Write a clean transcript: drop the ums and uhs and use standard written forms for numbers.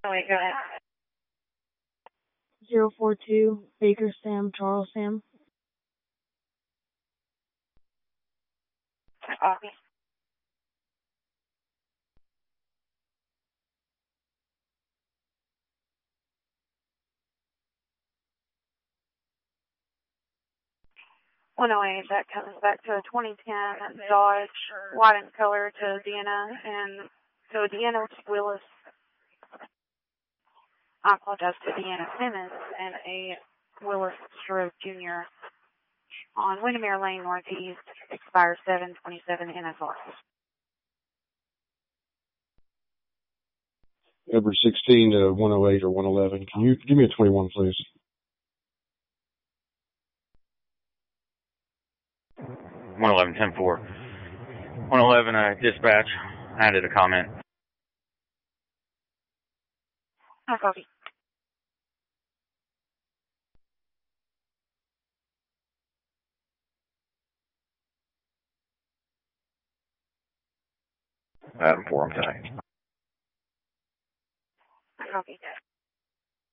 Oh, wait, go ahead. 042, Baker Sam, Charles Sam. Copy. That comes back to a 2010 Dodge, white in color to Deanna, and so Deanna Willis, I apologize, to Deanna Simmons and a Willis Stroke Jr. on Windermere Lane Northeast, expires 7/27 NSR. Edward 16 to 108 or 111. Can you give me a 21, please? 111, 10-4. 111, dispatch. I added a comment. I copy. Adam 4, I'm tight. I copy.